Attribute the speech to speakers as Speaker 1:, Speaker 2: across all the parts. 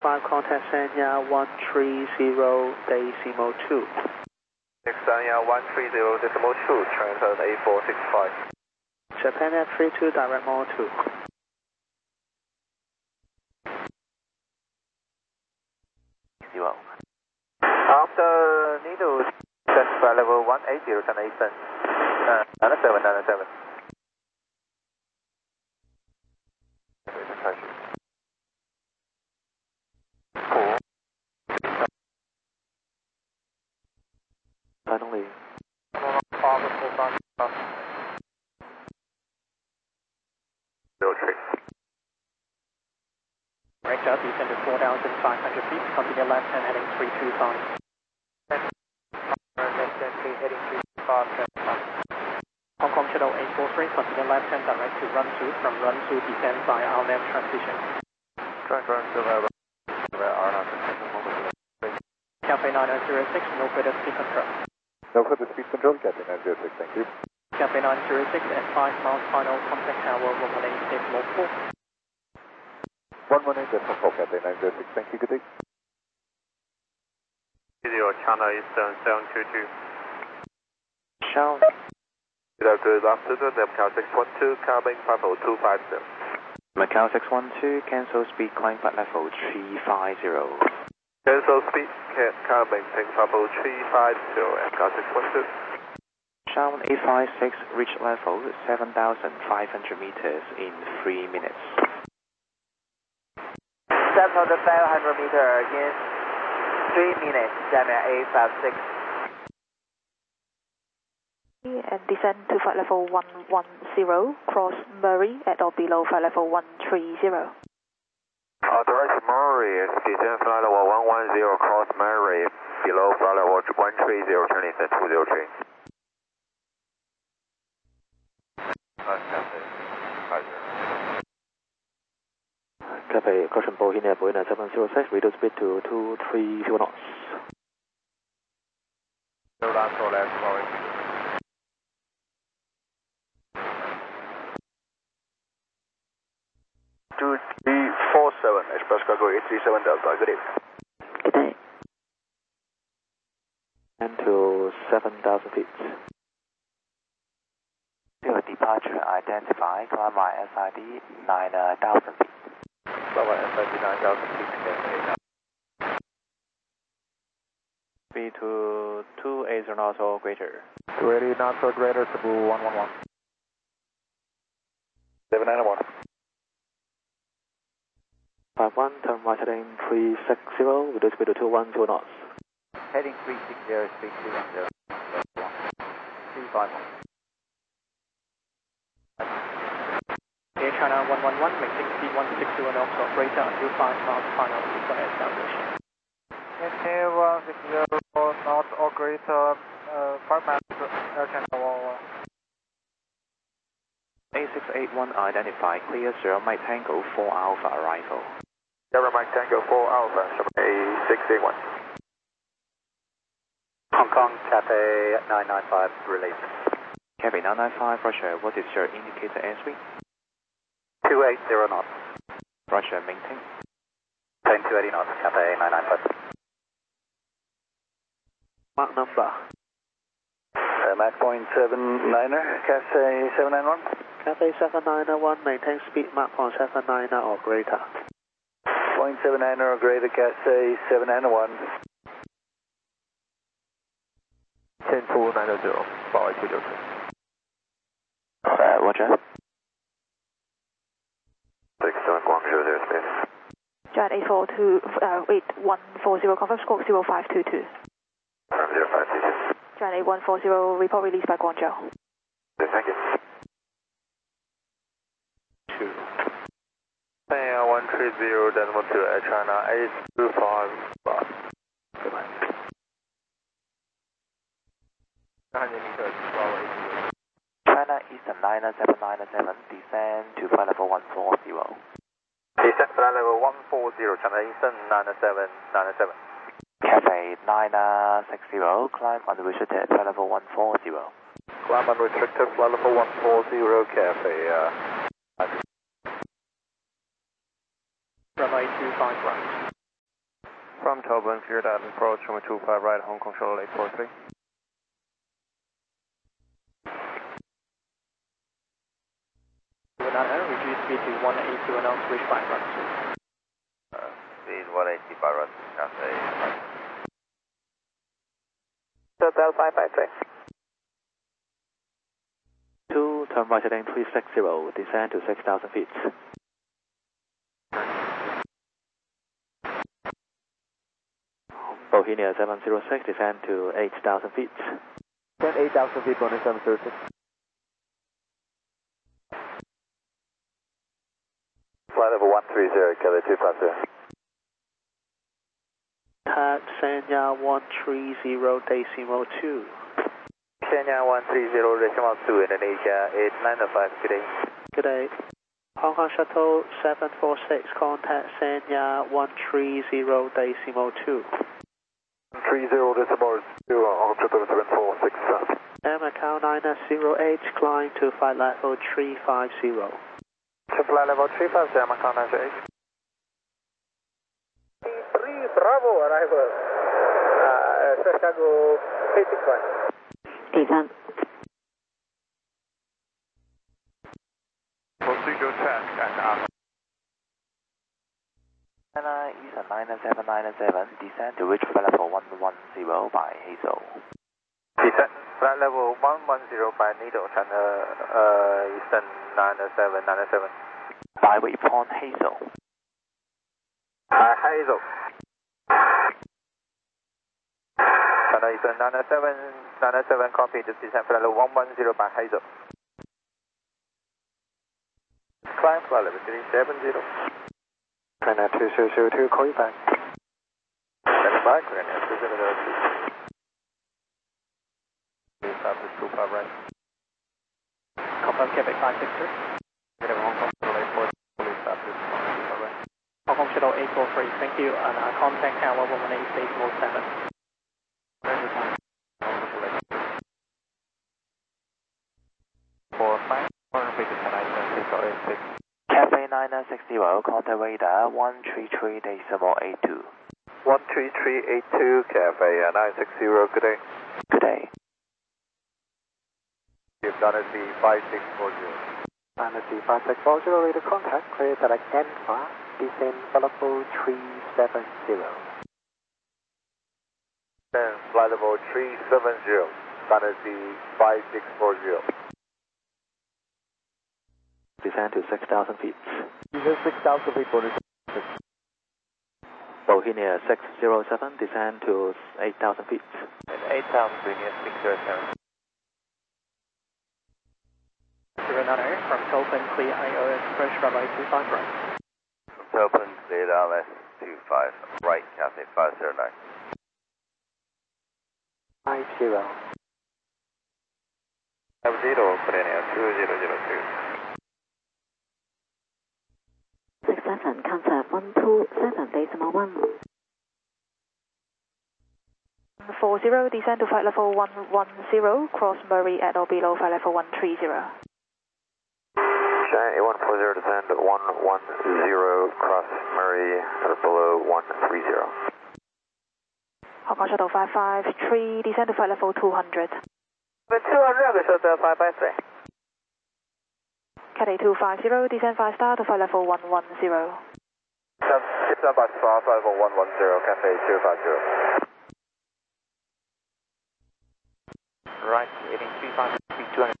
Speaker 1: 5 contact Sanya 130 decimal 2.
Speaker 2: Sanya 130 decimal 2, transfer 8465.
Speaker 1: Japan F32 direct mode 2.
Speaker 2: After needle, set flight level 180, China Eastern, 97, 97.
Speaker 1: Finally. Right up, descend to 4,500 feet, continue left hand heading 325.
Speaker 2: Heading 325.
Speaker 1: Hong Kong Channel 843, continue left hand direct to run to, from run to descend by RNAV transition. Cafe 906, no further speed control.
Speaker 2: No further speed control, Cafe 906, thank you.
Speaker 1: Cafe 906 at 5 miles final contact tower 118.4.
Speaker 2: 118.4, Cafe 906, thank you, good day. China Eastern 722.
Speaker 1: Shown.
Speaker 2: Good afternoon, Macau 612, cabin level 250.
Speaker 1: Macau 612, cancel speed, climb flight level 350.
Speaker 2: Cancel speed, cabin level 350, Macau 612.
Speaker 1: Shown 856, reach level 7,500 meters in 3 minutes.
Speaker 2: 7,500 meters in 3 minutes, 856.
Speaker 3: And descend to flight level 110, cross Murray at or below flight level 130.
Speaker 2: Authorized Murray, descend flight level 110, cross Murray, below flight level 130, Chinese 203.
Speaker 1: Cafe, caution Boeing Airborne 706, reduce speed to 230 knots.
Speaker 2: Sorry. 2347, Express Cargo 837 Delta, good evening.
Speaker 3: Good day.
Speaker 1: And to 7,000 feet. Your departure identify, climb by SID 9,000 feet.
Speaker 2: Climb by SID 9,000 feet,
Speaker 1: Speed to 280 knots or greater.
Speaker 2: 280 knots or greater, Cebu 111. 791.
Speaker 1: 51, turn right heading 360, reduce speed to 212 knots.
Speaker 2: Heading 360, speed 210. 351.
Speaker 1: Air China 111, maintain speed 160 knots operator until 5 miles final sequence establishment.
Speaker 2: Maintain 160 knots or greater, 5 miles, Air China 111.
Speaker 1: A681 identify, clear 0 Mike Tango 4 Alpha arrival.
Speaker 2: 0 Mike Tango 4 Alpha, A681.
Speaker 1: Hong Kong, Cathay 995, release. Cathay 995, Roger, what is your indicator airspeed?
Speaker 2: 280 knots.
Speaker 1: Roger, maintain.
Speaker 2: 280 knots, Cathay 995.
Speaker 1: Mark number.
Speaker 2: Mach point 79er, Cathay 791.
Speaker 1: Cathay 791, maintain speed Mach point 79 or greater.
Speaker 2: Point 79 or greater, Cathay 791. 10900, 826.
Speaker 1: Roger.
Speaker 2: 67 Guangzhou, there's space.
Speaker 3: Jet 8140, confirm squawk 0522.
Speaker 2: Confirm 0522.
Speaker 3: Jet 8140, report released by Guangzhou.
Speaker 2: Thank you. 2. 130, Denver to Air China 825. Goodbye. 900 meters,
Speaker 1: China Eastern 99797, descend to flight level 140.
Speaker 2: Descent flight level 140, China Eastern 99797.
Speaker 1: Cathay 960, climb unrestricted, flight level 140.
Speaker 2: Climb unrestricted, flight level 140, Cathay.
Speaker 1: Runway 25 right.
Speaker 4: From Tobin, cleared out approach, runway 25 right, Hong Kong Shuttle 843.
Speaker 1: Reduce speed to 180 and now switch by run 2.
Speaker 2: Speed 180 by run, Cathay.
Speaker 1: Hotel 553.
Speaker 5: 2, turn right heading 360, descend to 6,000 feet. Bohemia 706, descend to 8,000 feet.
Speaker 4: Then 8,000 feet, Boeing 706.
Speaker 2: Flight level 130, Cathay 250.
Speaker 5: Tag Sanya 130.2.
Speaker 2: Kenya 130.2, Indonesia 8905, good day.
Speaker 5: Good day. Hong Kong Shuttle 746, contact Sanya 130.2.
Speaker 2: 30.2, Hong Kong Shuttle 746.
Speaker 5: Macau 908, climb to flight level 350.
Speaker 2: To flight level 350, Macau 908.
Speaker 1: 3 Bravo arrival. Chicago 861.
Speaker 3: 8
Speaker 4: Procedure check and up.
Speaker 5: Eastern 99797, descend to reach flight level 110 by Hazel.
Speaker 2: Descend flight level 110 by Needle, China Eastern 99797.
Speaker 5: By waypoint Hazel.
Speaker 2: Hazel. China Eastern 997, copy, just descend flight level 110 by Hazel. Climb flight level 370.
Speaker 4: China 2002, call you back.
Speaker 2: Standing by, China 2002.
Speaker 4: Please stop this 25 right.
Speaker 1: Confirm Quebec 563.
Speaker 4: Hong Kong Shuttle 843, please stop this 25 right.
Speaker 1: Hong Kong Shuttle 843, thank you. And contact Tower 118 Station 07.
Speaker 4: Where's the time? Hong Kong Shuttle 843. For 500 feet, China Eastern 686.
Speaker 5: Cafe 960, contact radar 133.82.
Speaker 2: 13382, Cafe 960, good day.
Speaker 5: Good day.
Speaker 2: You've done it, the 5640.
Speaker 1: Dynasty 5640, radar contact, clear direct N5, descend flight level 370.
Speaker 2: Then flight level 370, Dynasty 5640.
Speaker 5: Descend to 6,000 feet.
Speaker 4: Descend 6,000 feet, Boeing.
Speaker 5: Bohemia 607, descend to 8,000 feet.
Speaker 2: 8,000, bring in 607.
Speaker 1: 09 from Tolpan, clear IO Express, runway 25 right.
Speaker 2: Open, cleared LS 25, right, Cathay 509.
Speaker 1: 50.
Speaker 2: 50, put in air 2002.
Speaker 3: 67, contact 127.1. 40, descend to flight level 110, cross Murray at or below flight level 130.
Speaker 2: China 140, descend 110, cross Murray at or below 130.
Speaker 3: Hong Kong Shuttle 553, descend to flight level 200.
Speaker 1: 200, Shuttle 553.
Speaker 3: Cathay 250, descend 5 star to flight level 110.
Speaker 2: Descend by star, flight level 110, Cathay 250.
Speaker 1: Right, heading 353, 200.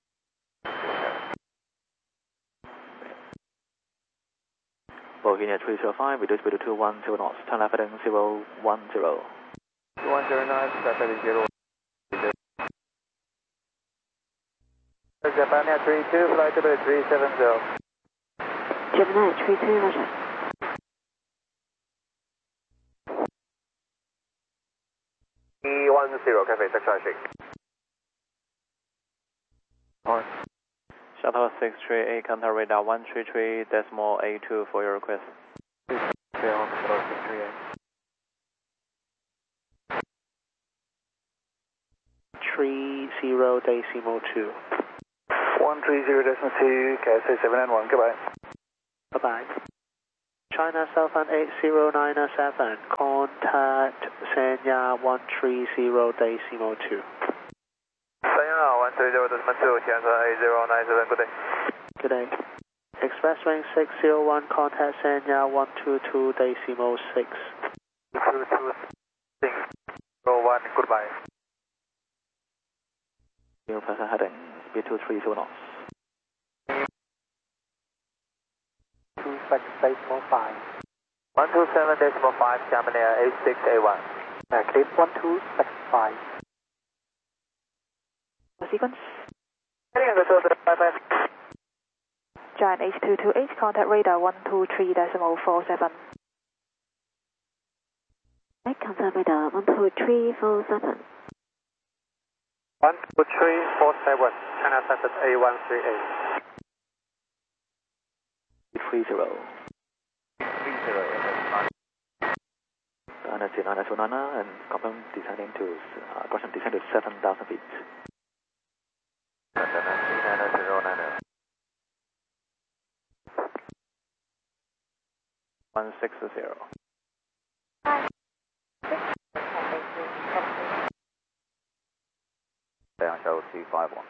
Speaker 5: Bohemia 305, reduce speed to 210 knots, turn left heading 010.
Speaker 4: 2109, Cathay 0.
Speaker 2: Japan 32, flight level 370.
Speaker 3: Gemini 32, roger.
Speaker 2: E10, Cathay 656.
Speaker 4: Alright.
Speaker 5: Shuttle 638, contact radar 133.82 for your request.
Speaker 4: Clear on Shuttle 638.
Speaker 5: 30.2.
Speaker 2: 130.2, Cathay 791, goodbye.
Speaker 5: Bye-bye.
Speaker 1: China Southern 8097, contact Sanya 130.2.
Speaker 2: Sanya 130.2, Tianjin 8097, good day.
Speaker 1: Good day. Expressway 601, contact Sanya 122.6.
Speaker 2: 22601, goodbye.
Speaker 5: 0% heading, speed 230 knots.
Speaker 1: 127.5.
Speaker 2: 127.5, German Air 8681.
Speaker 1: Clip 1265.
Speaker 3: Sequence.
Speaker 2: Heading to 55.
Speaker 3: Giant H228, contact radar 123.47.
Speaker 6: Contact radar 12347.
Speaker 1: 12347, China Southern A138.
Speaker 5: 30. 909 and confirm descending to approximate descent to 7,000 feet. 160. Down show 251.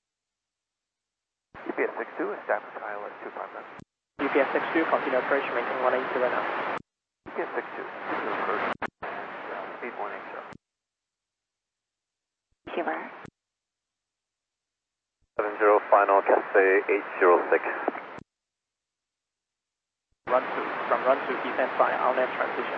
Speaker 2: UPS 62, establish ILS 259.
Speaker 1: UPS 62, continue approach, maintain 180 now.
Speaker 2: UPS 62, continue approach, speed 180.
Speaker 3: Humor.
Speaker 2: 70 final, Cathay 806.
Speaker 1: Run to, from run to descent by RNAV transition.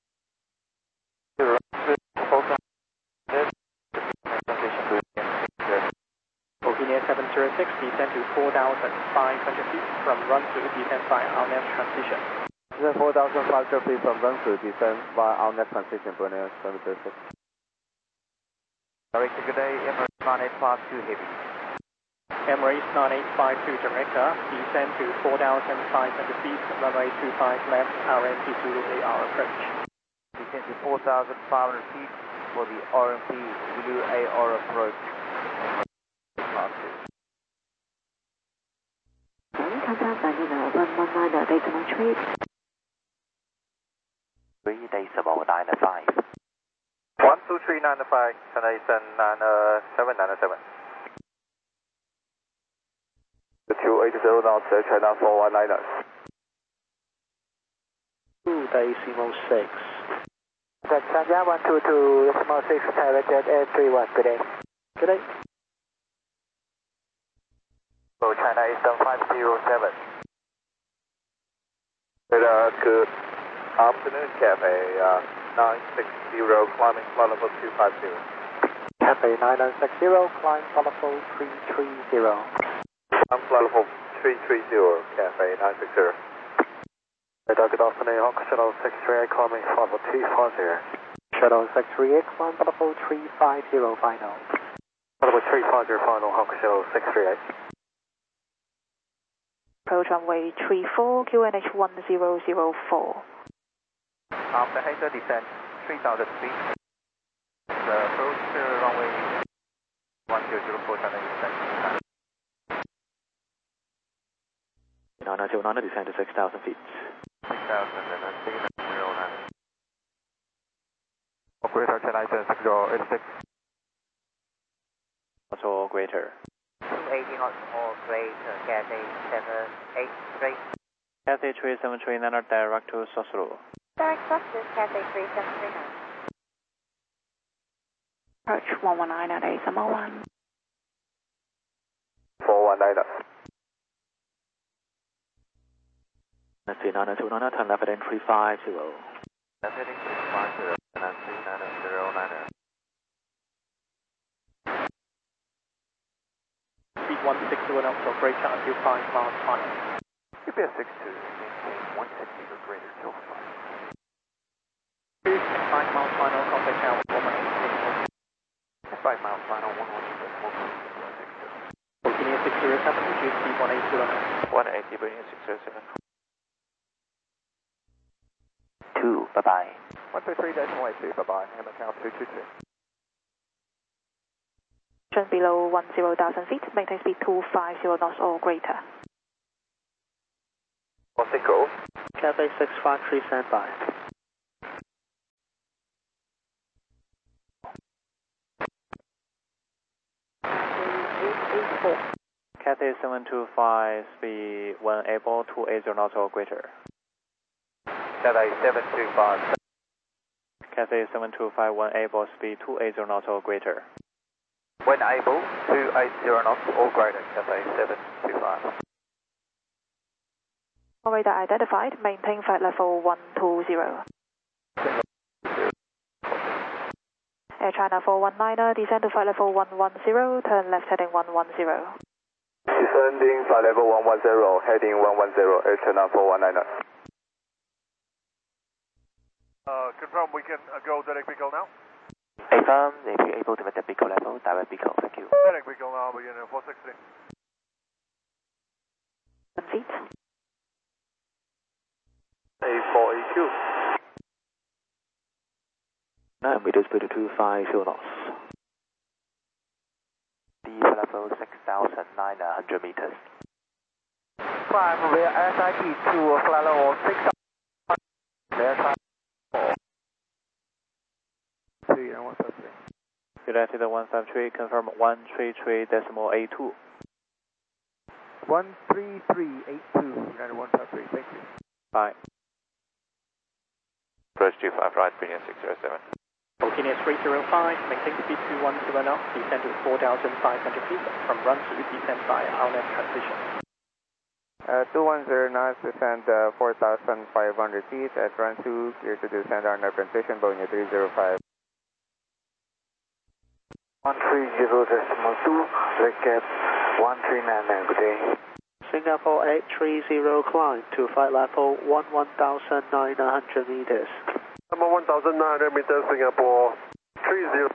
Speaker 1: Bohemia 706, descend to 4,500 feet from run to descent by RNAV transition.
Speaker 4: 4,500 feet from run to descent via RNAV transition, Bohemia 706.
Speaker 5: Director, good day, Emirates 9852 Heavy.
Speaker 1: Emirates 9852 director, descend to 4,500 feet, runway 25 left, RMP Zulu AR approach.
Speaker 5: Descend to 4,500 feet for the RMP Zulu AR approach.
Speaker 6: Contact Vanilla 119.803.
Speaker 5: 3.95.
Speaker 2: 12395, China Eastern 797. 280 knots, China 419.
Speaker 1: 2.6.
Speaker 2: That's Sanya 122.6, direct jet 831, good day.
Speaker 1: Good day.
Speaker 2: So China Eastern 507. Good afternoon, Cathay 960, climbing flight level 250.
Speaker 1: Cathay 960, climb flight level 330.
Speaker 2: I'm flight level 330, Cathay 960.
Speaker 1: Good afternoon, Hawk Shuttle 638, climbing flight level 250. Shuttle 638, climb flight level 350 final. Flight level 350 final, Hawk Shuttle 638.
Speaker 3: Approach runway 34, QNH 1004.
Speaker 5: After Hazer descent 3,000 feet. The approach runway 1004 China Eastern. 909 descent to 6,000 feet.
Speaker 2: 6,009. Operator China Eastern 6086.
Speaker 5: Also greater.
Speaker 7: 280 knots or greater, Cathay 783.
Speaker 5: Cathay 3739 direct to Sosuru.
Speaker 7: Direct Sussex, Cathay 3739.
Speaker 3: Approach 119 at A1.
Speaker 2: 419.
Speaker 5: Let's see, 929, turn left at 350.
Speaker 2: Left heading 350, 3909.
Speaker 1: Speed 160 knots or greater until 5 miles final.
Speaker 2: UPS 62, maintain 160 or greater till 5.
Speaker 1: 5 miles final, contact tower 118.
Speaker 2: 5 miles final, 116.
Speaker 1: Bohemia 607, reduce speed 180 knots.
Speaker 2: 180, Bohemia 607.
Speaker 5: 2, bye-bye.
Speaker 2: 133.12, bye-bye, Hamilton 222.
Speaker 3: Turn below 10,000 feet, maintain speed 250 knots or greater.
Speaker 2: 160.
Speaker 8: Cathay 653 standby.
Speaker 5: Cathay 725, speed when able 280 knots or greater.
Speaker 2: Cathay 725.
Speaker 5: Cathay 725, when able, speed 280 knots or greater.
Speaker 2: When able, 280 knots or greater, Cathay 725.
Speaker 3: Radar identified, maintain flight level 120. Air China 419er, descend to flight level 110, turn left heading 110.
Speaker 2: Descending flight level 110, heading 110, Air China 419er.
Speaker 9: Confirm we can go direct Pico now?
Speaker 5: Affirm, if you're able to make the Pico level, direct Pico, thank you.
Speaker 9: Direct Pico now, beginning 463.
Speaker 3: 1 feet.
Speaker 2: A4AQ.
Speaker 5: 9 meters, speed 250 knots. The level 6,900 meters.
Speaker 1: 5 via SIT to flight level 6,000.
Speaker 5: United 153, confirm 133.82.
Speaker 4: 13382, United 153, thank you.
Speaker 5: Bye.
Speaker 2: Approach 25, right, Virginia 607.
Speaker 8: Virginia 305, maintain speed 210 knots, descend to 4,500 feet. From run to descend by outlet transition.
Speaker 4: 210 knots, descend 4,500 feet at run 2, clear to descend on our transition, Boeing 305.
Speaker 1: 130.2, recap 139, good day.
Speaker 8: Singapore 830, climb to flight level 11,900 meters.
Speaker 9: Number 1,900 meters, Singapore 30.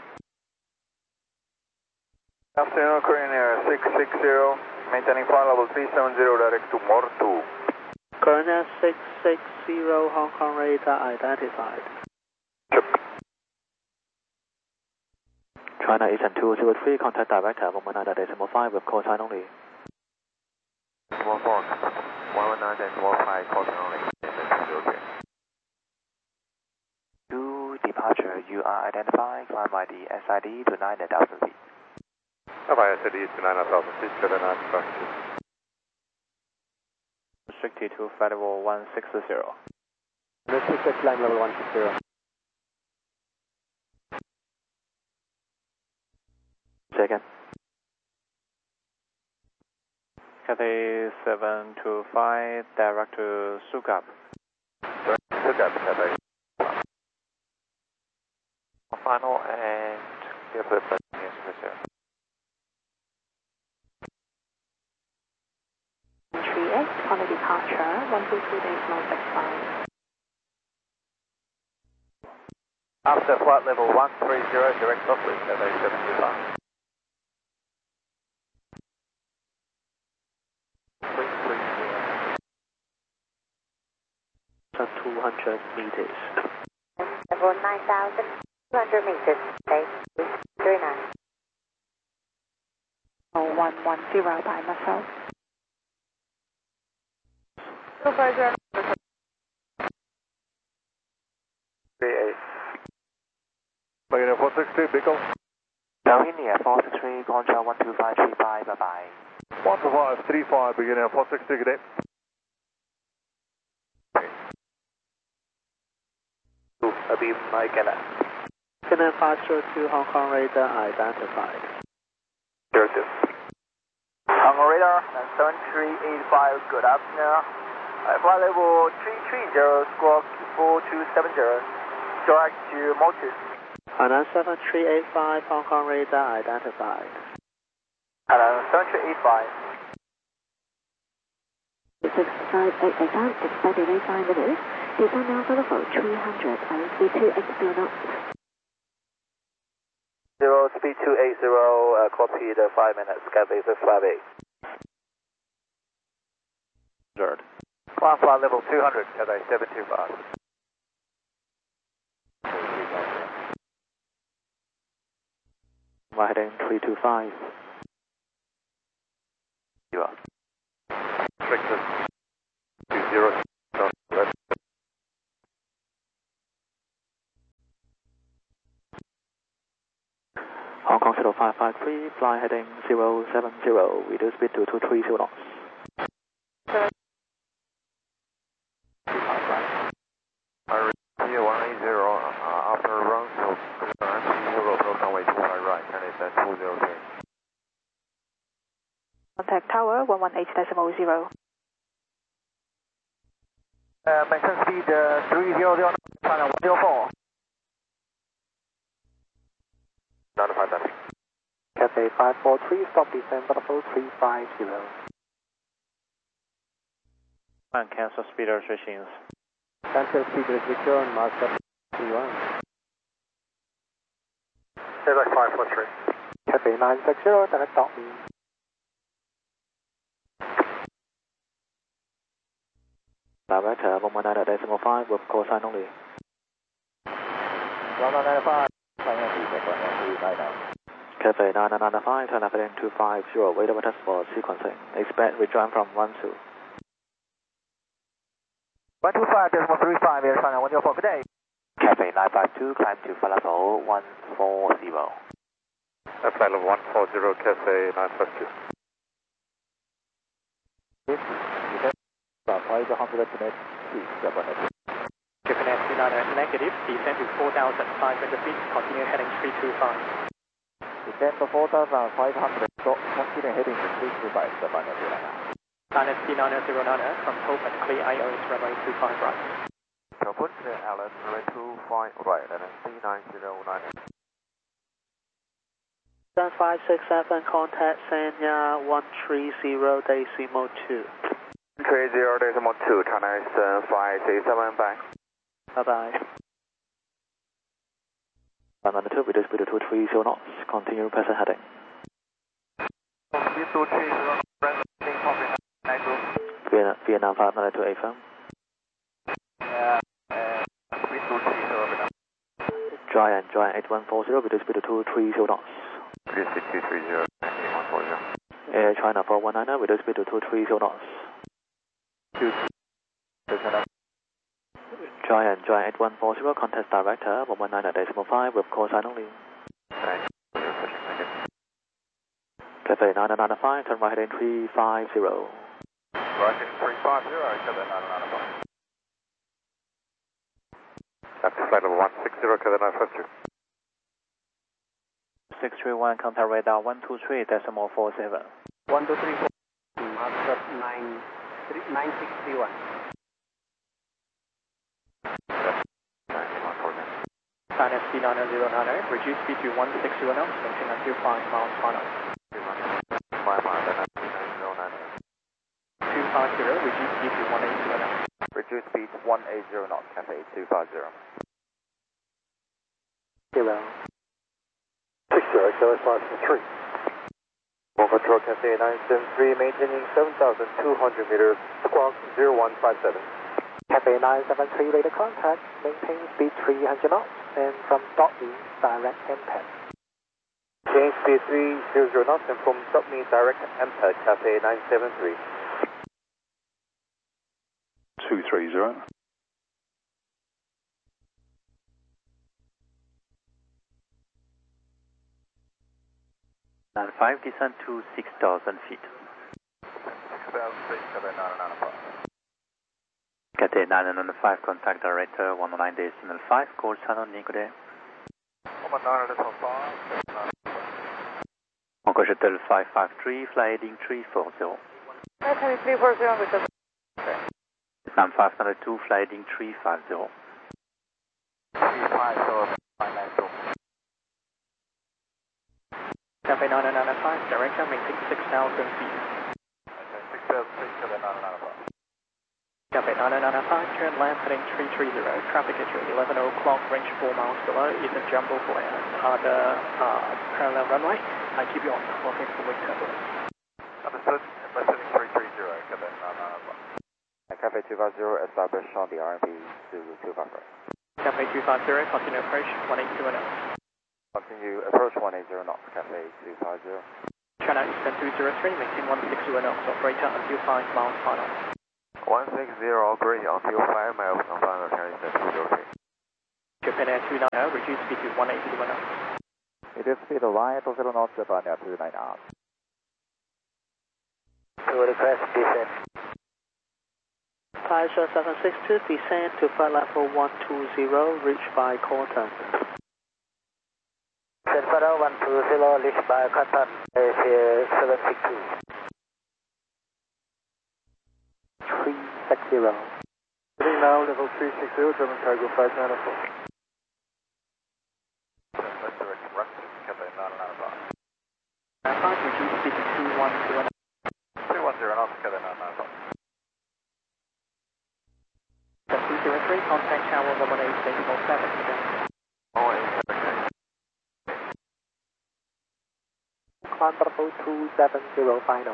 Speaker 2: Afternoon, Korean Air 660, maintaining flight level 370, direct to Mortu.
Speaker 8: Korean Air 660, Hong Kong radar identified.
Speaker 5: China Eastern 203, contact director 119.5 with call sign only.
Speaker 2: 119.5, call sign only.
Speaker 5: To departure, you are identified, climb by the SID to 9,000 feet.
Speaker 2: Bye-bye, SID to 9,000 feet, 79
Speaker 5: Restricted to flight level 160.
Speaker 4: Restricted climb level 160.
Speaker 5: Second. Cathay 725, direct to Sukup.
Speaker 2: Sukup, Cathay. Final and clear for the flight. Yes, sir.
Speaker 3: 3X, on the departure, 122.65.
Speaker 2: After flight level 130, direct upwards, Cathay 725.
Speaker 8: 200 meters.
Speaker 7: Level 9,200 meters, okay, 39.
Speaker 3: 110 by myself.
Speaker 9: Supervisor.
Speaker 2: 38.
Speaker 9: Beginning 463, Pico.
Speaker 5: Virginia 463, control 12535, bye-bye.
Speaker 9: 12535, beginning 463, good day.
Speaker 2: Abim Maikana.
Speaker 8: Canada 502, Hong Kong radar identified.
Speaker 2: 02. Hong Kong radar, 7385, good afternoon. Flight level 330, squawk 4270, direct to Motus.
Speaker 8: Hainan 7385, Hong Kong radar identified.
Speaker 2: Hainan 7385.
Speaker 6: 658 expected in 5 minutes. Descend now for level 300 and speed 280 knots.
Speaker 2: 0, speed 280, copy the 5 minutes, Cathay 658.
Speaker 5: Third.
Speaker 2: Climb flight level 200, Cathay 725.
Speaker 5: My heading 325.
Speaker 2: You are. Victor 20, left
Speaker 5: Hong Kong 0553, fly heading 070, reduce speed to 230 knots.
Speaker 2: Here 180, after run to approach runway 25 right, and it's at 203.
Speaker 3: Contact tower 118.0.
Speaker 1: Maintain speed 300, final 104.
Speaker 2: Notify that.
Speaker 1: Cathay 543, stop descent, Bravo 350.
Speaker 8: And cancel speed restrictions.
Speaker 1: Cancel speed restriction, master 31.
Speaker 9: Quebec 543.
Speaker 1: Cathay 960, direct dot me.
Speaker 5: Direct 119.5 with call sign only.
Speaker 1: 1195, final
Speaker 5: Cathay 995, turn left heading 250, wait over test for sequencing. Expect return from 12.
Speaker 1: 125.35, air final 104, good day.
Speaker 5: Cathay 952, climb to flight level 140.
Speaker 2: Flight level 140, Cathay 952.
Speaker 1: 500 net,
Speaker 8: Japan Air 29 negative, descend to 4,500 feet, continue heading 325.
Speaker 1: descend to 4,500, continue heading to 325, Japan Air 29.
Speaker 8: China C9009 from Topin, clear IOS runway 25 right.
Speaker 2: Topin, Alice, runway 25 right, and C909.
Speaker 10: 7567, contact Sanya 130.2.
Speaker 2: 30.2, China is 567, bye.
Speaker 10: Bye-bye.
Speaker 5: 192, reduce speed to 230 knots, continue present heading.
Speaker 2: Speed 230,
Speaker 5: Vietnam 592 AFM.
Speaker 2: speed 230,
Speaker 5: Giant 8140, reduce speed to 230 knots.
Speaker 2: reduce speed 230, 8140.
Speaker 5: Air China 4199, reduce speed to 230 knots. Giant 8140, contact director 119.5 with call sign only. Cathay 995, turn right heading 350.
Speaker 2: Right heading 350, Cathay 995. After flight level 160, Cathay 952.
Speaker 8: 631, contact radar 123.47.
Speaker 1: 1234, master 9631.
Speaker 8: China C9009, reduce speed to 160 knots, maintain until 5 miles per hour.
Speaker 2: 5 miles, and 909.
Speaker 8: 250, reduce speed to 180 knots.
Speaker 2: Reduce speed 180 knots, Cathay 250.
Speaker 1: 0.
Speaker 2: 60, Cathay 573. One control, Cathay 973, maintaining 7,200 meters, squawk 0157.
Speaker 1: Cathay 973, radar contact, maintain speed 300 knots, and from dot me, direct impact.
Speaker 2: Change speed 300 knots, and from stop me, direct impact, Cathay 973.
Speaker 11: 230.
Speaker 5: And 5 descent to 6,000 feet.
Speaker 2: 6,000 feet, Cathay 995.
Speaker 5: Cathay 995, contact director 109.5, call channel Nicolet.
Speaker 2: 109.5.
Speaker 5: Encore Shuttle 553, fly heading 340.
Speaker 7: 340, because
Speaker 5: Vietnam 502, fly heading 350.
Speaker 2: 350, 592.
Speaker 8: Cathay 995, director maintain 6,000 feet.
Speaker 2: 6,000 feet, Cathay 995.
Speaker 8: Cathay 995, turn left heading 330, traffic at 11 o'clock, range 4 miles below, Eastern Jumbo for other parallel runway. I keep you on looking for wind turbulence.
Speaker 2: Understood, investing 330, Cathay 995. Cathay 250, establish on the RMB to 250.
Speaker 8: Cathay 250, continue approach 180 knots.
Speaker 2: Continue approach 180 knots, Cathay 250.
Speaker 8: China Eastern 203, maintain 160 knots, operator until 5 miles per hour.
Speaker 2: 160, green until 5 miles on final Chinese 203.
Speaker 8: Japan Air 290, reduce speed to 180 knots.
Speaker 4: It is speed of 180 knots, Japan Air 29 up.
Speaker 1: To request descent.
Speaker 10: Taisha 762, descend to flight level 120, reach by Corton.
Speaker 1: Descent for 120, reach by Corton, Asia 762. 360. Heading now, level 360, German cargo 594.
Speaker 8: Reduce speed to 210.
Speaker 2: 210 knots, Cathay 995.
Speaker 8: 203, contact tower 118, decimal 7.
Speaker 1: Climb level 270 final.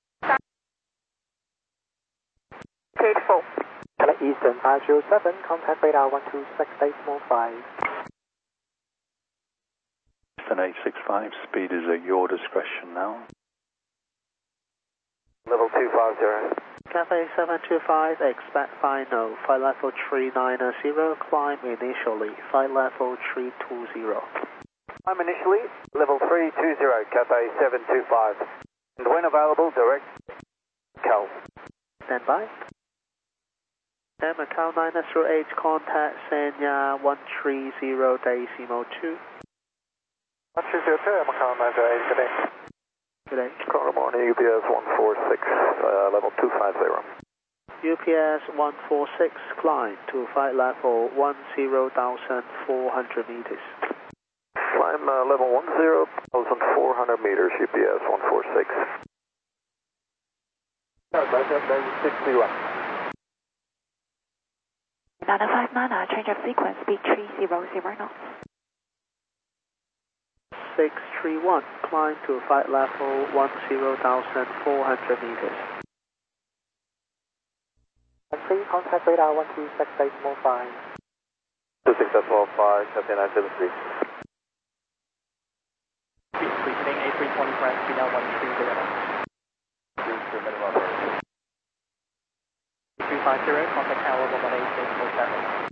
Speaker 7: Gate 4.
Speaker 1: Select Eastern 507, contact radar 126.5.
Speaker 11: Eastern 865, speed is at your discretion now.
Speaker 1: Level 250.
Speaker 10: Cathay 725, expect final, flight level 390, climb initially, flight level 320.
Speaker 1: Climb initially, level 320, Cathay 725. And when available, direct Cal.
Speaker 10: Stand by. And Macau 908, contact Sanya 130 decimal 2.
Speaker 1: 130, Macau 908, good day.
Speaker 10: Good day.
Speaker 1: Good morning, UPS 146, level 250.
Speaker 10: UPS 146, climb to flight level 10,400 meters.
Speaker 1: Climb level 10,400 meters, UPS 146. 631.
Speaker 3: 959, change of sequence, speed 300 knots.
Speaker 10: 631, climb to flight level 10,400 meters.
Speaker 1: Please contact radar 126.5. 26.5, Cathay 973.
Speaker 8: Preceding A320 for speed now 130. 350, contact tower 118, decimal 7.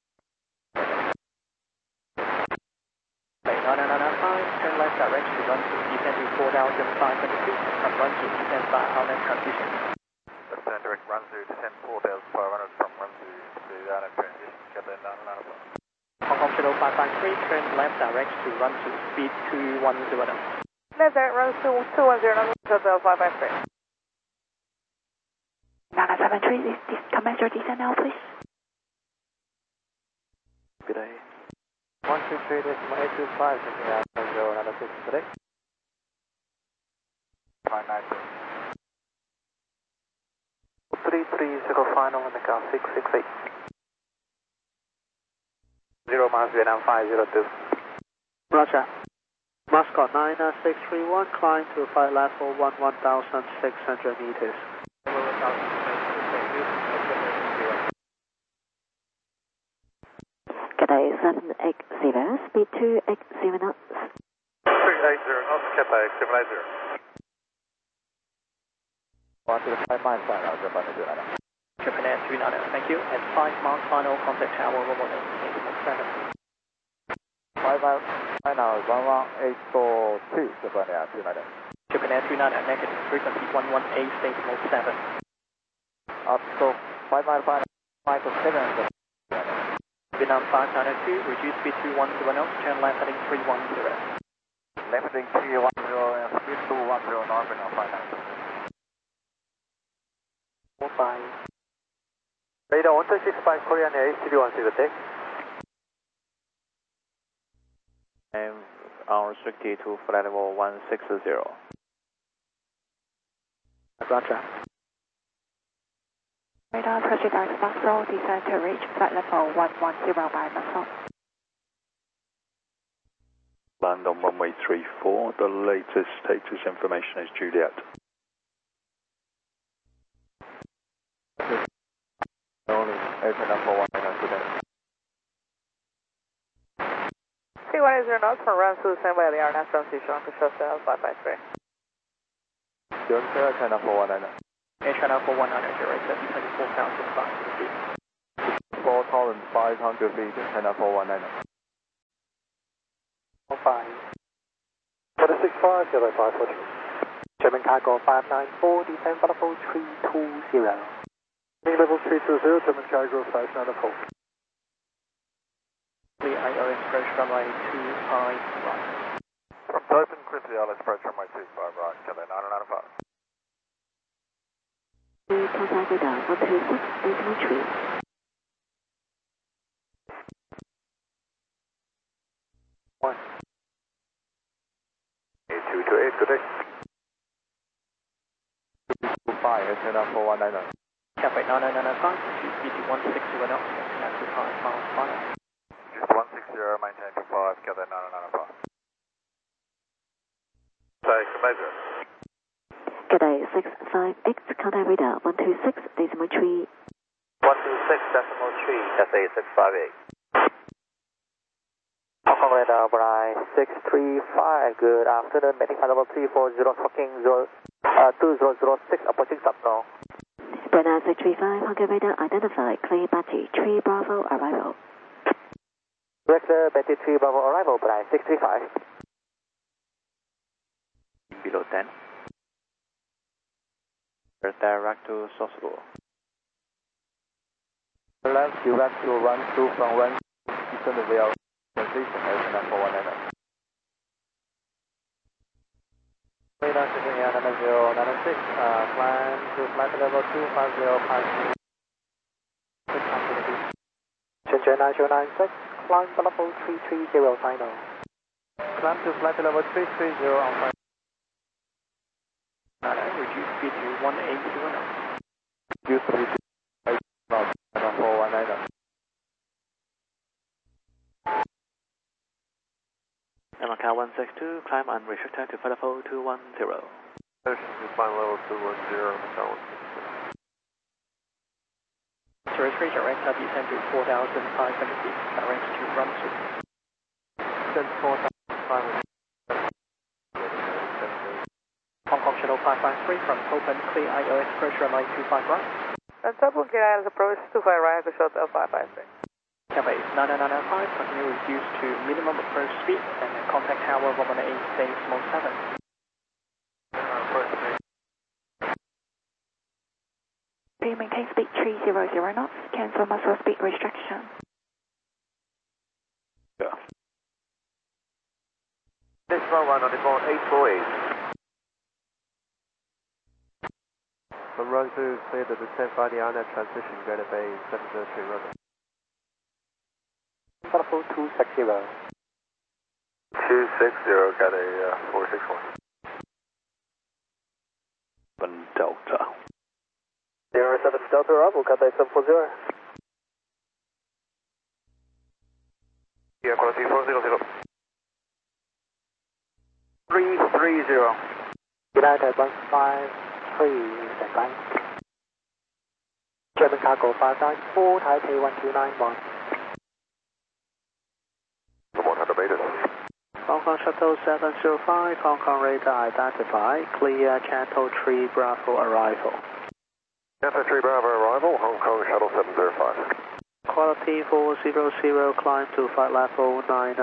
Speaker 8: 995, turn left direct to run to descend to 4,500 feet, from run to descend by outlet transition.
Speaker 2: Left direct run to descend 4,500 from run to the outlet transition, Cathay 995.
Speaker 8: Hong Kong Shadow 553, turn left direct to run to speed 210.
Speaker 7: Left direct runs to 210, Hotel 553.
Speaker 3: 973, commence your descent now, please.
Speaker 1: Good day. 123 decimal 825, checking out 096 today. 330 final on the car 668. 0 miles Vietnam 502.
Speaker 10: Roger. Mascot 99631, climb to flight level 11,600 meters.
Speaker 6: Cathay 780, speed 280 knots.
Speaker 2: 380 knots, Cathay 780.
Speaker 4: 125 miles final, Japan Air 29.
Speaker 8: Japan Air 390, thank you. At 5 miles final, contact tower 118,
Speaker 4: 5 miles final, 118.2, Japan Air 29.
Speaker 8: Japan Air 390, negative frequency 118.7.
Speaker 4: Up to 5 mile final, Michael 7.
Speaker 8: Vietnam 592, reduce speed to 110 knots, turn left heading 310.
Speaker 2: Left heading 310 and speed 210 north Vietnam 592.
Speaker 1: 45. Radar 1265 Korean Air HTB 16, take.
Speaker 5: And unrestricted to flight level 160.
Speaker 10: Roger.
Speaker 3: Radar proceed Foxtrot, descend to reach flight level 110 by Macau.
Speaker 11: Land on runway 34, the latest status information is Juliet.
Speaker 4: Only open up for 1 today.
Speaker 7: 310 knots from run to descend by the RNAV transition to Shostel 553.
Speaker 4: Georgia, China for 1
Speaker 8: Air China for 100, direct 24,500 feet.
Speaker 4: 4,500 feet, China for 1
Speaker 1: 5. 5, Kilo 542. German cargo 594, descend for level 320. Level 320, German cargo 594.
Speaker 8: Clear ILS approach runway 25 right.
Speaker 9: From Typhoon, clear to the ILS approach runway 25 right, Kilo 995.
Speaker 6: Contact radar 126, decimal 3.
Speaker 2: 8228, good day.
Speaker 4: 25, turn up for 199.
Speaker 8: Cafe 9995 to speed 160 knots, maintain 25 miles per hour.
Speaker 9: Just 160, maintain for 5, Kilo 995. Take a measure.
Speaker 6: G'day 658, contact radar 126, decimal 3.
Speaker 2: 126.3, Cathay 658.
Speaker 1: Hong Kong radar, Bride 635, good afternoon, maintaining flight level 340, talking 2006, approaching subno.
Speaker 6: Brenda 635, Hong Kong radar identified, clear Batty 3 Bravo arrival.
Speaker 1: Director, Betty 3 Bravo arrival, Bride 635.
Speaker 5: Below 10. Direct to Sosolo.
Speaker 4: Left, direct to run through from 1, descend the rail, transition, turn up for 199.
Speaker 1: Radar sitting at 9096, climb to flight level 250, 600 Shenzhen 9096, climb to level 330 final. Climb to flight level 330 on final.
Speaker 8: Reduce speed to 180 knots.
Speaker 4: Use 3 knots, turn up for 199.
Speaker 5: Macau 162, climb unrestricted to flight level 210.
Speaker 9: Ocean to final level 210, Macau 162.
Speaker 8: 03 direct, descend to 4,500 feet, direct to Brunswick.
Speaker 1: Descend 4,500.
Speaker 8: Hong Kong Channel 553 from Open, clear ILS approach runway 25 right.
Speaker 7: And Typhoon clear ILS approach 25 right, short of 553.
Speaker 8: Cafe 9995, continue reduce to minimum approach speed and contact tower 118 decimal 7.
Speaker 3: Please maintain speed 300 knots, cancel muscle speed restriction.
Speaker 11: Yeah.
Speaker 2: This runway on the phone 848.
Speaker 1: From run through, clear the descent by the RNet transition, go to bay 703 runway. Level 260.
Speaker 2: 260, got a 461.
Speaker 11: Delta.
Speaker 1: 07 Delta arrival, Cathay 740.
Speaker 2: Yeah, quality 400.
Speaker 1: 330. United 153, standby. German cargo 594, Taipei 1291.
Speaker 2: 100 meters.
Speaker 10: Hong Kong Shuttle 705, Hong Kong radar identified, clear Canto 3 Bravo arrival.
Speaker 2: Delta 3 Bravo arrival, Hong Kong Shuttle 705.
Speaker 10: Quality 400, climb to flight level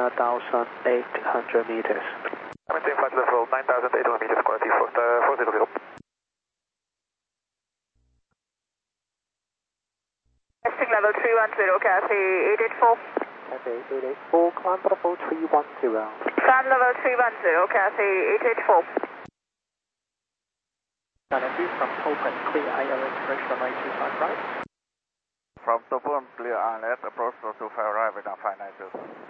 Speaker 10: 9,800 meters.
Speaker 2: Maintain flight level 9,800 meters, quality 400.
Speaker 7: Testing level 310, Cathay 884.
Speaker 1: Cathay 884, climb to level 310.
Speaker 7: Climb level 310, Cathay 884.
Speaker 8: 92 from Open, clear ILS approach runway 25 right.
Speaker 9: From Topon, clear ILS approach to 25 right, down 592.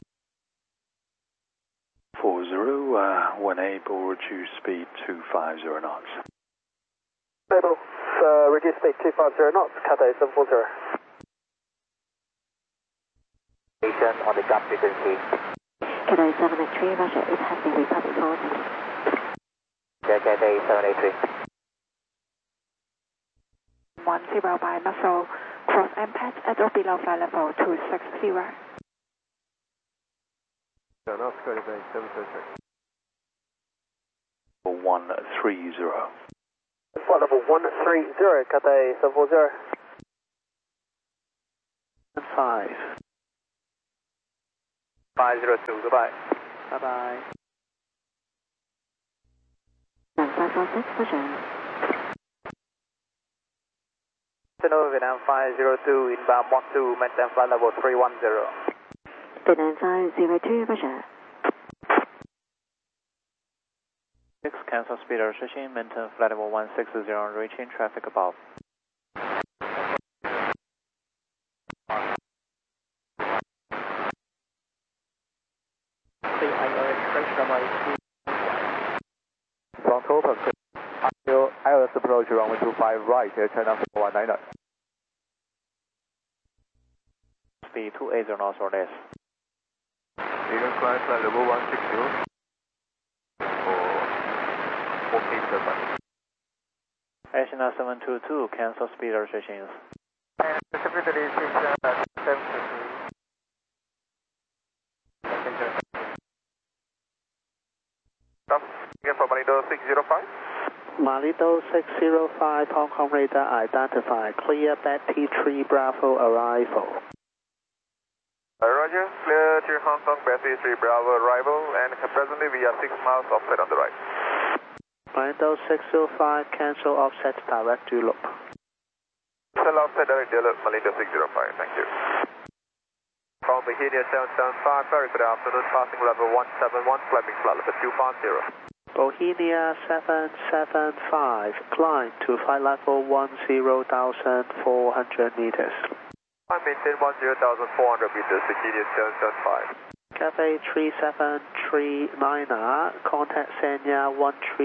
Speaker 11: 40, when able, reduce speed to 50 knots.
Speaker 1: Able, reduce speed 250 knots, Cathay 740.
Speaker 2: On the gap frequency.
Speaker 6: Cathay 783, Russia is having Republic Force.
Speaker 2: Cathay 783.
Speaker 3: 10 by muscle, cross impact at or below flight level 260.
Speaker 1: Yeah, that's going to be 733.
Speaker 11: 130.
Speaker 1: Flight level 130, Cathay 740.
Speaker 10: 5.
Speaker 2: 502, goodbye.
Speaker 10: Bye bye.
Speaker 6: Alpha 6 Roger.
Speaker 8: Hello, Vietnam 502, inbound 12, maintain flight level 310.
Speaker 6: Vietnam 502 Roger.
Speaker 5: 6, cancel speed restriction, maintain flight level 160, reaching traffic above.
Speaker 1: Front open, ILS approach runway 25 right, China 419.
Speaker 5: Speed 280 knots or less.
Speaker 2: Eagle flight level 160 for 4
Speaker 5: National 722, cancel speed restrictions.
Speaker 8: Secretary 722.
Speaker 2: Again for Manido 605.
Speaker 10: Manido 605, Hong Kong radar identified. Clear back T3 Bravo arrival.
Speaker 2: Roger, clear to Hong Kong, Battery 3 Bravo arrival, and presently we are 6 miles offset on the right.
Speaker 10: Manido 605, cancel offset direct to loop.
Speaker 2: Cancel offset direct to loop, Manido 605, thank you. From Bohemia 775, very good afternoon, passing level 171, climbing flight level 250.
Speaker 10: Bohemia 775, climb to flight level 10,400 meters.
Speaker 2: I maintain 10,400 meters, Bohemia 775.
Speaker 10: Cafe 3739, contact Sanya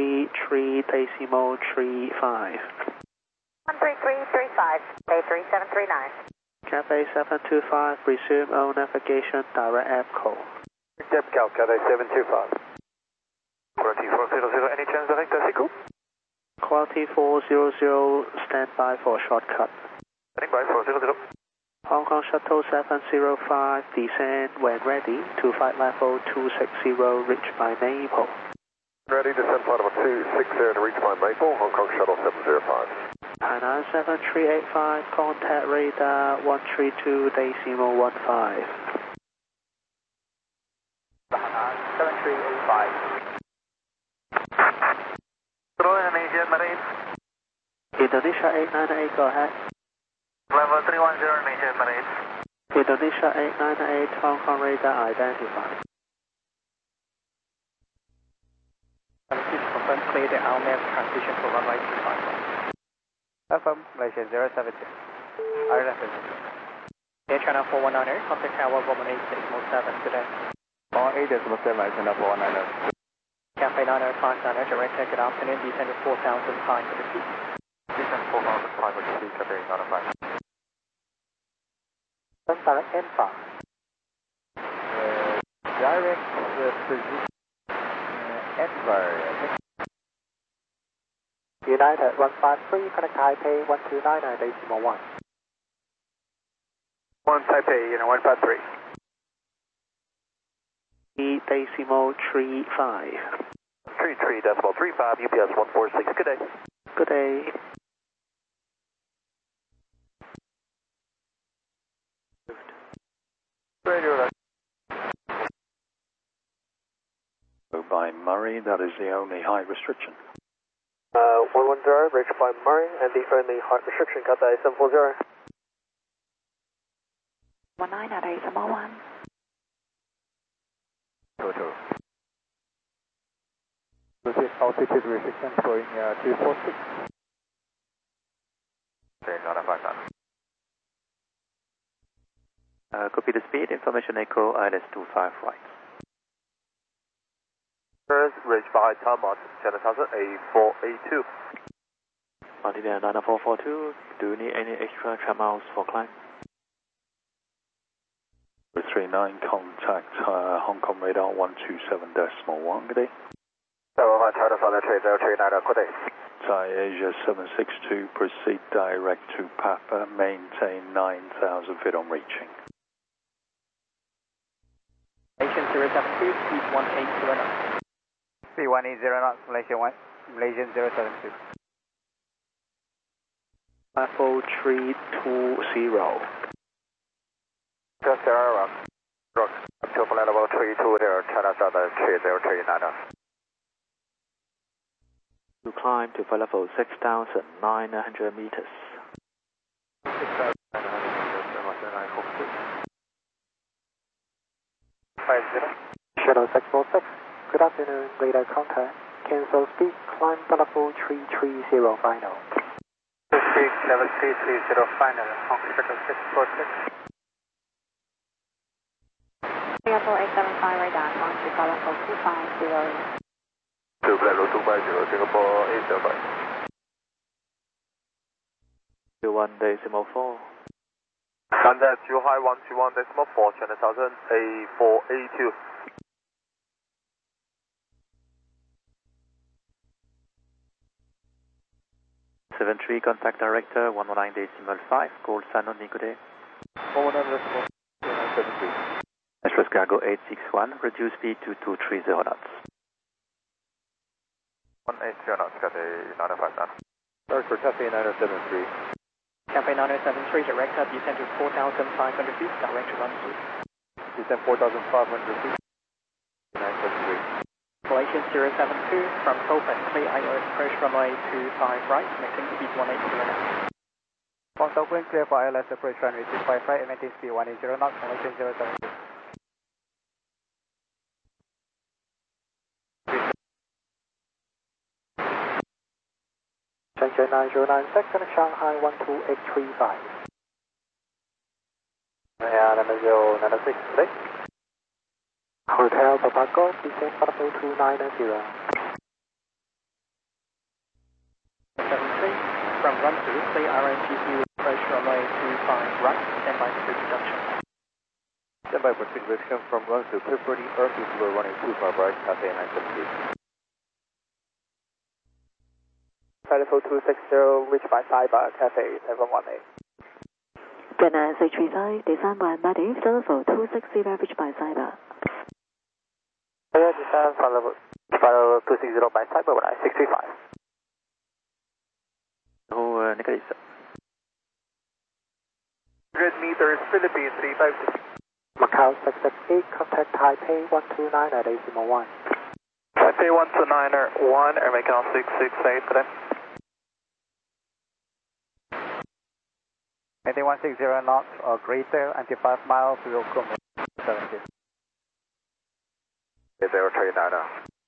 Speaker 10: 133.35.
Speaker 12: 13335, Bay 3739.
Speaker 10: Cafe 725, resume all navigation, direct EPCO.
Speaker 1: EPCO, Cafe 725.
Speaker 2: Quality 400, any chance direct Mexico?
Speaker 10: Quality 400, stand by for shortcut.
Speaker 2: Standing by 400.
Speaker 10: Hong Kong Shuttle 705, descend when ready to flight level 260, reach by Maple.
Speaker 1: Ready, descend flight level 260 to reach by Maple, Hong Kong Shuttle 705.
Speaker 10: Hainan 7385, contact radar 132.15.
Speaker 8: 7385.
Speaker 9: Indonesia Marine.
Speaker 10: Indonesia 898, go ahead.
Speaker 9: Level 310 Indonesia Marine.
Speaker 10: Indonesia 898, Hong Kong radar identified.
Speaker 8: Please confirm clear the RMAP transition for runway 25.
Speaker 1: FM, Malaysia 072. ILS.
Speaker 8: Air China 419, contact tower Roman 8.7 today.
Speaker 1: 8.7, China 419.
Speaker 8: Cafe 9059, direct take, good afternoon, descend to 4,000 high for the peak.
Speaker 2: Descend 4,000 high for the peak, Cafe 95.
Speaker 1: Direct N5. Direct position N5. United 153, connect Taipei 1299.1.
Speaker 8: 1 Taipei, 153.
Speaker 10: 3.35.
Speaker 2: 33.35, UPS 146, good day.
Speaker 10: Good day.
Speaker 2: Radio
Speaker 11: by Murray, that is the only height restriction.
Speaker 1: 110, reach by Murray, and the only height restriction, Cathay 740.
Speaker 3: 19 at 811.
Speaker 1: 22. This is altitude restriction going 246.
Speaker 2: Okay, 959.
Speaker 5: Copy the speed, information echo, ILS 25 right.
Speaker 2: First, reach by Thomas, China Tower A482.
Speaker 5: Altimeter 9442, do you need any extra tram miles for climb?
Speaker 11: 39, contact Hong Kong radar 127.1, good day.
Speaker 1: China Southern 3039, good day.
Speaker 11: Thai Asia 762, proceed direct to Papa, maintain 9,000 feet on reaching.
Speaker 8: Malaysian 072, speed 1809.
Speaker 1: Speed 180 knots, Malaysian 072.
Speaker 10: Level 320.
Speaker 1: Just rock. Up to flight level 320, China Southern 3039.
Speaker 10: To climb to flight level 6,900 meters.
Speaker 1: 6,900 meters, Roger 942. 50. Shuttle 646, good afternoon, radar contact. Cancel speed, climb flight level 330 final. Speed level 330 final, Hong Shuttle 646.
Speaker 12: Level 875 radar, climb to flight level 250.
Speaker 2: To flight level 250, Singapore 875.
Speaker 10: 21.4.
Speaker 2: Contact Q high 121.4, China 1000, A482.
Speaker 5: 73, contact director 119.5, call San Nicode.
Speaker 1: 119.73.
Speaker 5: Express cargo 861, reduce speed to 230 knots.
Speaker 2: 180 knots, Cathay 905 knots.
Speaker 1: Start for Cathay 973.
Speaker 8: Cafe 973, director, descend to 4,500 feet, direct to runway.
Speaker 1: Descend 4,500 feet. 973.
Speaker 8: Malaysian 072, from open, clear ILS approach runway 25 right, maintain speed 180 knots.
Speaker 1: From open, clear for ILS approach runway 25 right, maintain speed 180 knots, Malaysian 072. Shenzhen 9096 and Shanghai 12835. Yeah, number 096 today. Hotel Papago, descend flight level 290.
Speaker 8: 73, from run to clear RNTC approach runway 25 right, standby for reduction.
Speaker 1: Standby for reduction from run to clear for the RNTC running 25 right, Cathay 973. Flight level 260, reached by Saiba, Cathay 718.
Speaker 6: Vienna 635, descend by Embedded, flight level 260, reached by Saiba.
Speaker 1: Yeah, descend flight level 260 by Saiba, 635.
Speaker 5: Oh, Nicolas.
Speaker 2: 100 meters, Philippines 356.
Speaker 1: Macau 668, contact Taipei 129 at decimal 1.
Speaker 2: Taipei 129 1, Air Macau 668 today.
Speaker 1: Maintain 160 knots or greater until 5 miles to Yokohama 70.
Speaker 2: 039.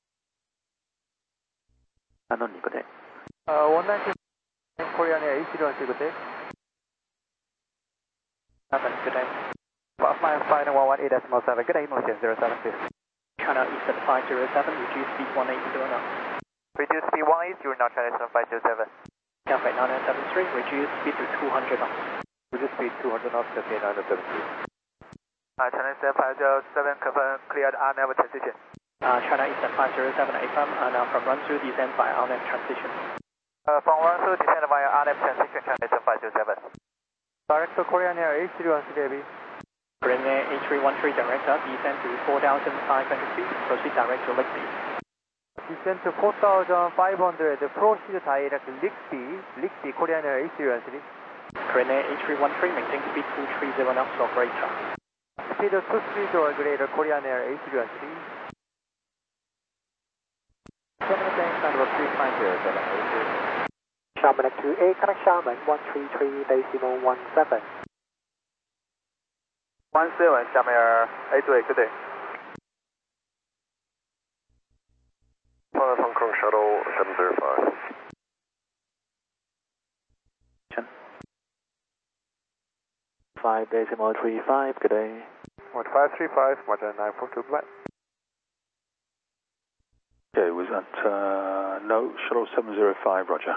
Speaker 5: San Nicode.
Speaker 1: 119 Korean Air 801 good day.
Speaker 8: Good day.
Speaker 1: 5 miles final 118.7, good day, Malaysian 072.
Speaker 8: China Eastern 507, reduce speed 180 knots.
Speaker 2: Reduce speed 180 knots, China Eastern 507.
Speaker 8: Cafe 973, reduce speed to 200 knots.
Speaker 1: Reduce speed 200 knots, Cathay 973.
Speaker 2: China Eastern 507, confirm cleared RNAV transition.
Speaker 8: China Eastern 507, AFM, now from run through descend by RNAV transition.
Speaker 2: From run through descend via RNAV transition, China Eastern 507.
Speaker 1: Direct to Korean Air 801 baby.
Speaker 8: Korean Air 8313, director, descend to 4,500 feet, proceed direct to Ligby.
Speaker 1: Descend to 4,500, proceed direct to Ligby, Korean Air 801.
Speaker 8: Korean Air 8313, maintain speed 230 knots or greater.
Speaker 1: Speed 230 or greater, Korean Air 801. 7 again, flight level 350, Xiamen 28, connect Xiamen 133.17.
Speaker 2: 17, Xiamen Air 828, good day. Hong Kong Shuttle 705.
Speaker 10: 5.35, good day.
Speaker 2: 1535, Roger 942, goodbye.
Speaker 11: Okay, was that, no, Shuttle 705, Roger.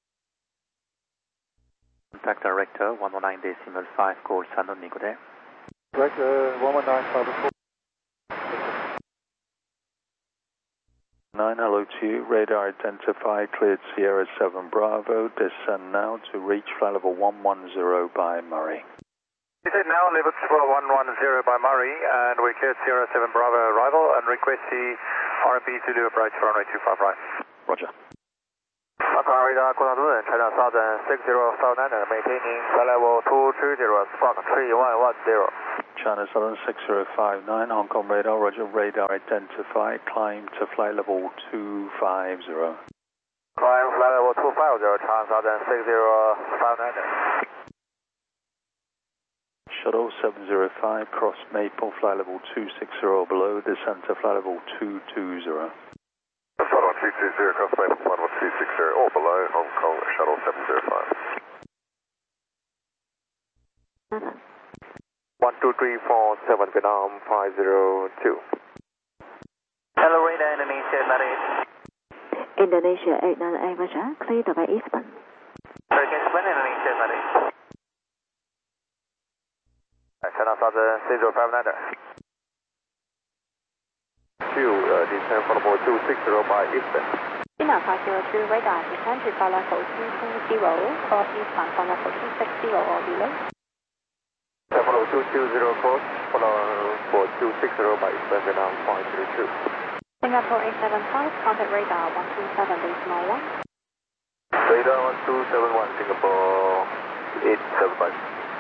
Speaker 5: Contact director 119.5, call San Nicode.
Speaker 1: Direct 119.4.
Speaker 11: 9, hello to you. Radar identified, cleared Sierra 7 Bravo. Descend now to reach flight level 110 by Murray.
Speaker 2: Descend now, level 110 by Murray, and we cleared Sierra 7 Bravo arrival and request the RMB to do approach for runway 25 right.
Speaker 11: Roger.
Speaker 2: Radar, China Southern 6059, maintaining flight level 230, Spark 3110.
Speaker 11: China Southern 6059, Hong Kong radar, Roger, radar identified, climb to flight level 250.
Speaker 2: Climb flight level 250, Transaden 60590.
Speaker 11: Shuttle 705, cross Maple, flight level 260 below, descent to flight level 220.
Speaker 2: Flight level 220, cross Maple, flight level 260, or below, Hong Kong, Shuttle 705. 12347, Vietnam 502.
Speaker 5: Hello, radar, Indonesia 898.
Speaker 6: Indonesia 898, Roger. Clear the way eastbound.
Speaker 5: Hurricane Spin, Indonesia 898.
Speaker 2: Transaden 60590. Descent flight level 260 by eastbound.
Speaker 12: China 502, radar, descend to flight level 220, cross eastbound flight level 260 or below.
Speaker 2: Level 220 cross, follow for 260 by eastbound, Vietnam 502.
Speaker 12: Singapore 875, contact radar 127.1.
Speaker 2: Radar 1271, Singapore 875.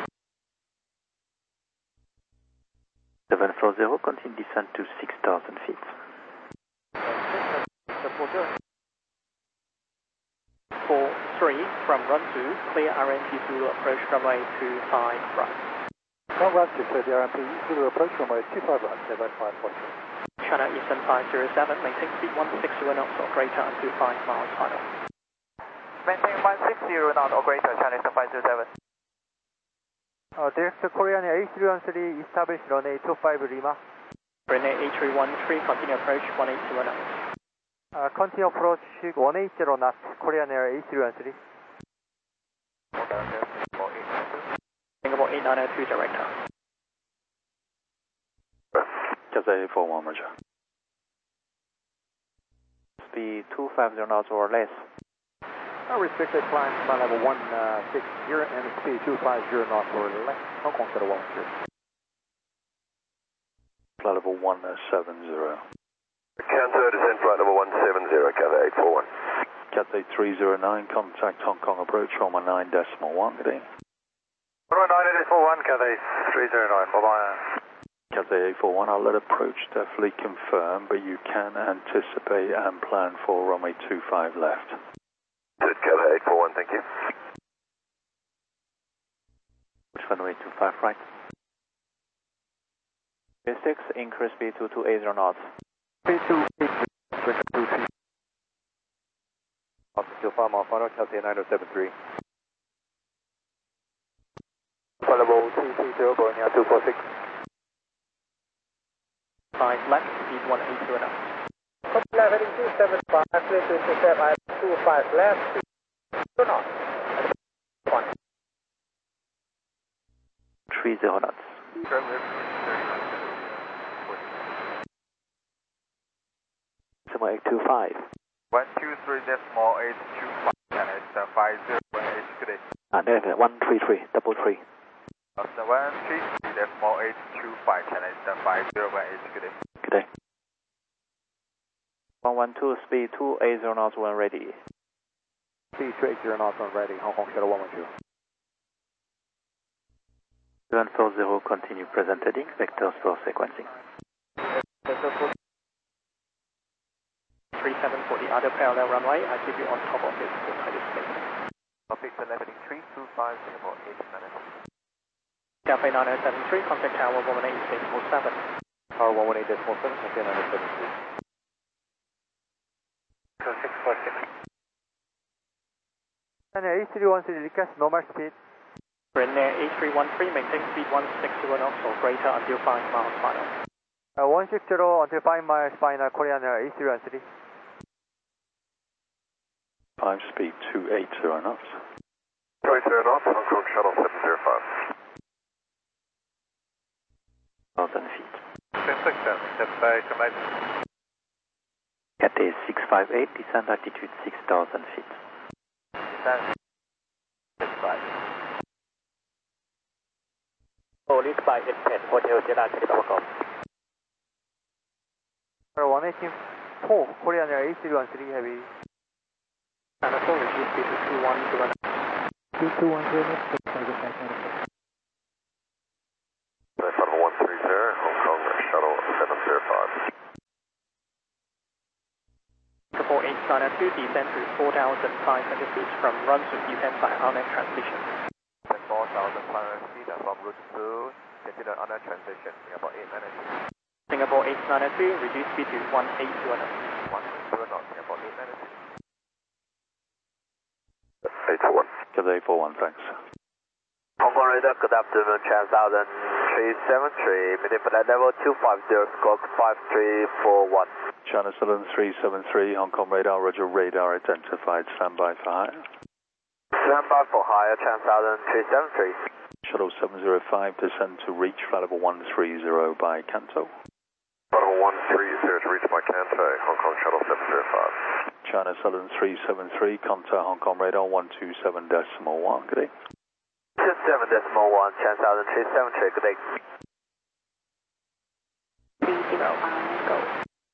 Speaker 5: 740, continue descent to 6,000 feet.
Speaker 8: 43 from run 2, clear RNT Zulu approach runway 25 right.
Speaker 1: Congrats, you clear the RMP Zulu approach runway 25 right, stay by 540.
Speaker 8: China Eastern 507, maintain speed 160 knots or greater until 5 miles final.
Speaker 5: Maintain 160 knots or greater, China Eastern 507.
Speaker 1: Direct to Korean Air A313, establish runway 25 Lima.
Speaker 8: Renee A313, continue approach 180 knots.
Speaker 1: Continue approach 180 knots, Korean Air A313.
Speaker 8: Singapore 8902, director.
Speaker 11: Cathay 41, Roger.
Speaker 5: Speed 250 knots or less.
Speaker 1: Restricted climb flight level 160 and speed 250 knots or less. Hong Kong Shadow 110.
Speaker 11: Flight level 170.
Speaker 2: Cancer, descend flight level 170, Cathay 841.
Speaker 11: Cathay 309, contact Hong Kong approach, runway 9.1, good evening.
Speaker 2: Runway 9.41, Cathay 309, bye-bye.
Speaker 11: Cathay 841, I'll let approach definitely confirm, but you can anticipate and plan for runway 25 left.
Speaker 2: Good, Cathay 841, thank you.
Speaker 5: Which runway 25 right? 6, increase speed to 280 knots.
Speaker 1: Speed 280,
Speaker 2: Altitude 5 mile final, Cathay 9073. Flight level 230, Borneo 246.
Speaker 8: 5 left, speed 180 knots.
Speaker 7: Copy heading 275, clear to intercept at 25 left, 2 knots.
Speaker 5: 30 knots. Singapore 825.
Speaker 9: 123.825, China Eastern 501H, good day.
Speaker 5: 133, double 3.
Speaker 9: 133.825, China Eastern 501H, good day.
Speaker 5: Good day. 112, speed 280 knots when ready.
Speaker 1: speed 280 knots when ready, Hong Kong Shadow 112.
Speaker 5: 740, continue present heading, vectors for sequencing.
Speaker 8: 37 for the other parallel runway, I keep you on top of this for tight space.
Speaker 2: Topic 325, Singapore 8 minutes.
Speaker 8: Cathay 9073, contact tower 118.47.
Speaker 2: Tower 118.47, Cathay 9073. 646.
Speaker 1: And A313 request normal speed.
Speaker 8: Renee A313, maintain speed 160 knots or greater until 5 miles final.
Speaker 1: 160 until 5 miles final, Korean Air A313.
Speaker 11: 5 speed 280 knots.
Speaker 2: 280 knots, Hong Kong Shuttle 705.
Speaker 5: 1,000 feet.
Speaker 2: 667, step by command.
Speaker 5: Cathay 658, descent altitude 6,000 feet.
Speaker 2: Descent 65.
Speaker 8: Police by N10, Hotel Jeddah, Telecom.
Speaker 1: 118.4, Korean Air A313 heavy.
Speaker 8: And a full reduce speed to 210 knots.
Speaker 1: 210 knots, target back out of
Speaker 2: Shuttle 130, Hong Kong Shuttle 705.
Speaker 8: Singapore Singapore 8902, descend to 4,500 feet from run to descend by RNAV transmission.
Speaker 2: 4,500 feet from route 2, consider RNAV transition, Singapore 8902.
Speaker 8: Singapore 8902, reduce speed to 182 knots.
Speaker 2: 182 knots, Singapore 8902.
Speaker 11: 841. Cathay 41, thanks.
Speaker 2: Hong Kong radar, good afternoon, Trans-Southern 373, medium flight level 250, squawk 5341.
Speaker 11: China Southern 373, Hong Kong radar, roger, radar identified, standby for hire.
Speaker 2: Standby for hire, Trans-Southern 373.
Speaker 11: Shuttle 705, descend to reach flight level 130 by Canto.
Speaker 2: Flight level 130 to reach by Canto, Hong Kong shuttle 705.
Speaker 11: China Southern 373, contact Hong Kong radar 127.1, good day.
Speaker 2: 27.1, Trans-Southern 373, good day.
Speaker 3: 305, go.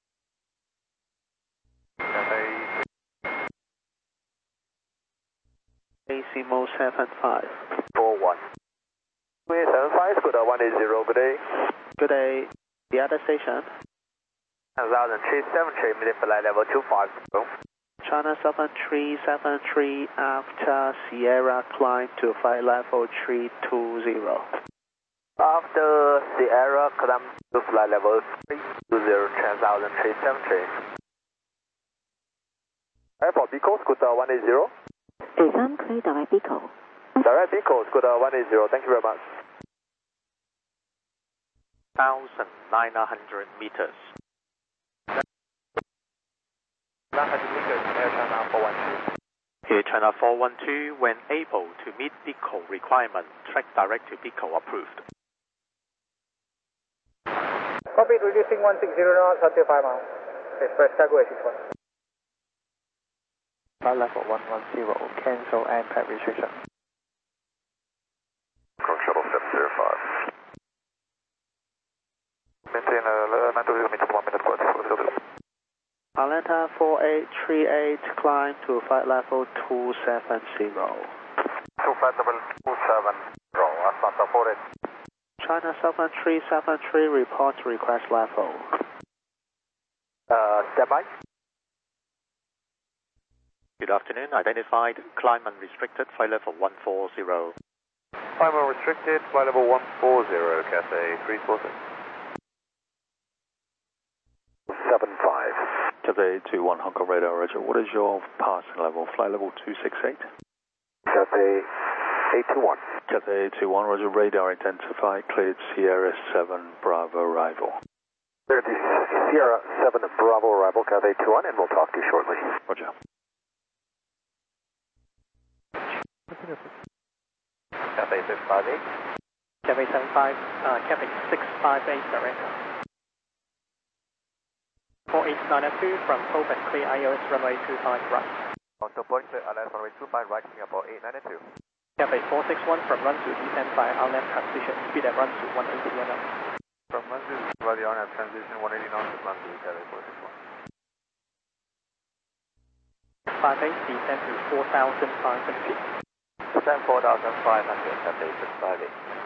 Speaker 10: ACMO 75.
Speaker 2: 41. 375, good 180, good day.
Speaker 10: Good day. The other station.
Speaker 2: Trans-Southern 373, medium flight level 250.
Speaker 10: China Southern 373 after Sierra climb to flight level 320.
Speaker 2: After Sierra climb to flight level 320, Trans-Southern 373. Airport Beacon, Scooter 180.
Speaker 6: Descend clear direct Beacon.
Speaker 2: Direct Beacon, Scooter 180, thank you very much.
Speaker 5: 1,900 meters.
Speaker 2: 900 meters, Air China 412.
Speaker 5: Air China 412, when able to meet BICO requirement, track direct to BICO approved.
Speaker 7: Copy, reducing 160 knots, 35 miles. Express cargo 861.
Speaker 4: Flight level 110, cancel and pad restriction.
Speaker 2: Hong Shuttle 705. Maintain 920 meters, 1 minute, quarter,
Speaker 10: Atlanta 4838, climb to flight level 270.
Speaker 2: To flight level 270, Atlanta 48.
Speaker 10: China Southern 373, report request level.
Speaker 2: Standby.
Speaker 5: Good afternoon, identified, climb unrestricted, flight level 140.
Speaker 2: Climb unrestricted, flight level 140, Cathay 346. 75.
Speaker 11: Cathay 21, Hong Kong radar, roger. What is your passing level? Flight level 268.
Speaker 2: Cathay 821.
Speaker 11: Cathay 821, roger, radar identified, cleared Sierra 7, Bravo arrival.
Speaker 2: Cleared Sierra 7, Bravo arrival, Cathay 21, and we'll talk to you shortly.
Speaker 11: Roger.
Speaker 2: Cathay 658.
Speaker 8: Cathay 75, Cathay 658, direct. 48902 from Hope and clear IOS runway 25 right.
Speaker 2: On to point clear ILS runway 25 right, Singapore 892.
Speaker 8: Cathay 461 from run to descend by RNAV transition, speed at run to 180 knots.
Speaker 2: From run to by the RNAV transition 180 knots, run to Cathay 461.
Speaker 8: 58, descend to 4,500 feet.
Speaker 2: Descend 4,500, Cathay 658.